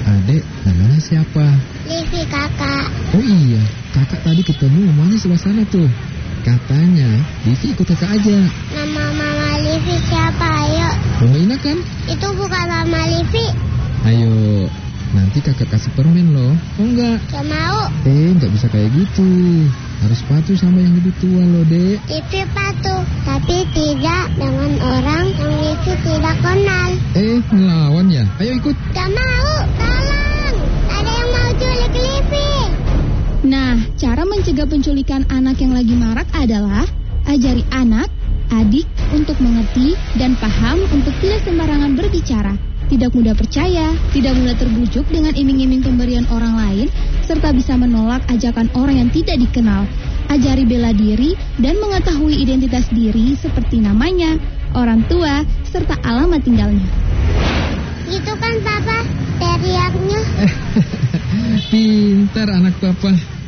Adek, namanya siapa? Livi, kakak. Oh iya, kakak tadi ketemu mamanya sebelah sana tuh. Katanya Livi ikut kakak aja. Nama mama Livi siapa? Ayo. Oh Ina kan? Itu bukan mama Livi. Ayo, nanti kakak kasih permen loh. Oh enggak? Gak mau. Enggak bisa kayak gitu. Harus patuh sama yang lebih tua loh, Dek. Livi patuh, tapi tidak dengan orang yang Livi tidak kenal. Ngelawan ya? Ayo ikut. Gak mau, tolong. Ada yang mau culik Livi. Nah, cara mencegah penculikan anak yang lagi marak adalah ajari anak, adik untuk mengerti dan paham untuk tidak sembarangan berbicara, tidak mudah percaya, tidak mudah terbujuk dengan iming-iming pemberian orang lain, serta bisa menolak ajakan orang yang tidak dikenal. Ajari bela diri dan mengetahui identitas diri seperti namanya, orang tua, serta alamat tinggalnya. Gitu kan, Papa? Teriaknya. Pintar anak papa.